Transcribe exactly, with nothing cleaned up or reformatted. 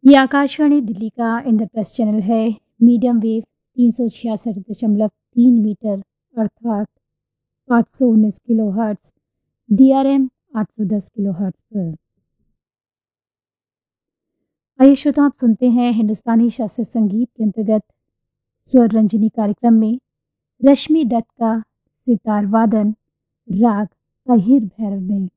ये आकाशवाणी दिल्ली का इंद्रप्रस्थ चैनल है। मीडियम वेव तीन सौ छियासठ दशमलव तीन मीटर अर्थात आठ सौ उन्नीस kilo hertz, D R M आठ सौ दस किलो हर्ट्स पर। आइए श्रोता, आप सुनते हैं हिंदुस्तानी शास्त्रीय संगीत के अंतर्गत स्वर रंजनी कार्यक्रम में रश्मि दत्त का सितार वादन राग अहिर भैरव में।